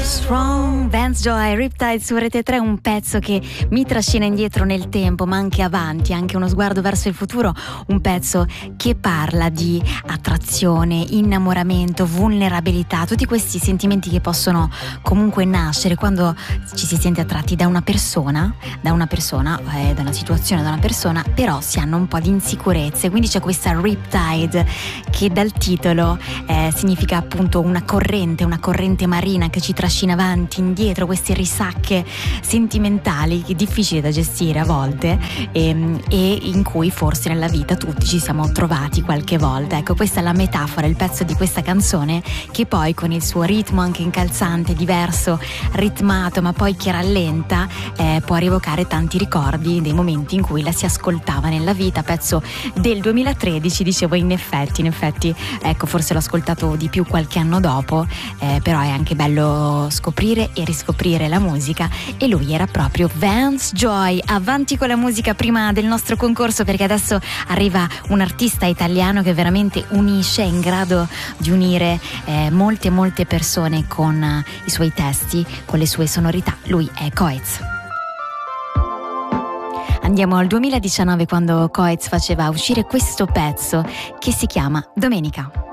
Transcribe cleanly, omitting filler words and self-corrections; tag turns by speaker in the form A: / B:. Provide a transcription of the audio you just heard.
A: Strong, Vance Joy, Riptide su Rete 3, un pezzo che mi trascina indietro nel tempo ma anche avanti, anche uno sguardo verso il futuro, un pezzo che parla di attrazione, innamoramento, vulnerabilità, tutti questi sentimenti che possono comunque nascere quando ci si sente attratti da una persona, da una situazione, da una persona, però si hanno un po' di insicurezze, quindi c'è questa Riptide che dal titolo significa appunto una corrente marina che ci trascina avanti, indietro, queste risacche sentimentali difficili da gestire a volte e in cui forse nella vita tutti ci siamo trovati qualche volta. Ecco, questa è la metafora, il pezzo di questa canzone che poi con il suo ritmo anche incalzante, diverso, ritmato ma poi che rallenta, può rievocare tanti ricordi dei momenti in cui la si ascoltava nella vita. Pezzo del 2013, dicevo, in effetti ecco, forse l'ho ascoltato di più qualche anno dopo, però è anche bello scoprire e riscoprire la musica, e lui era proprio Vance Joy. Avanti con la musica prima del nostro concorso, perché adesso arriva un artista italiano che veramente unisce, è in grado di unire molte persone con i suoi testi, con le sue sonorità. Lui è Coez. Andiamo al 2019, quando Coez faceva uscire questo pezzo che si chiama Domenica.